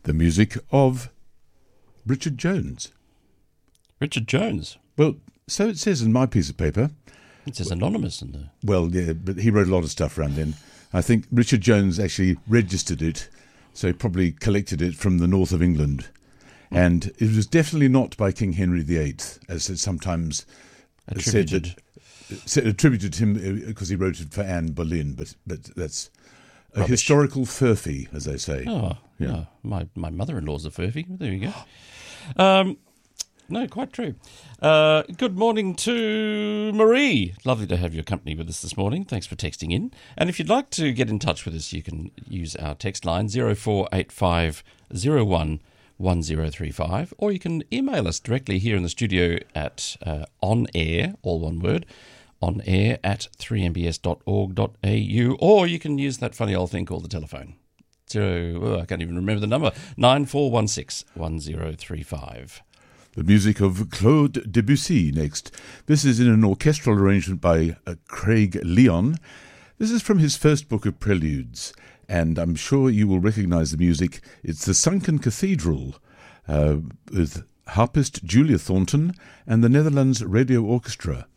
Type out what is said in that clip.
The music of Richard Jones. Richard Jones? Well, so it says in my piece of paper. It says anonymous in there. Well, yeah, but he wrote a lot of stuff around then. I think Richard Jones actually registered it, so he probably collected it from the north of England. And it was definitely not by King Henry VIII, as it sometimes Attributed. attributed to him because he wrote it for Anne Boleyn, but that's a Rubbish. historical furphy, as they say. Oh, Yeah. my mother-in-law's a furphy. There you go. No, quite true. Good morning to Marie. Lovely to have your company with us this morning. Thanks for texting in. And if you'd like to get in touch with us, you can use our text line 0485011035, or you can email us directly here in the studio at onair, all one word, onair at 3mbs.org.au, or you can use that funny old thing called the telephone. I can't even remember the number, 94161035. The music of Claude Debussy next. This is in an orchestral arrangement by Craig Leon. This is from his first book of preludes, and I'm sure you will recognise the music. It's The Sunken Cathedral, with harpist Julia Thornton and the Netherlands Radio Orchestra.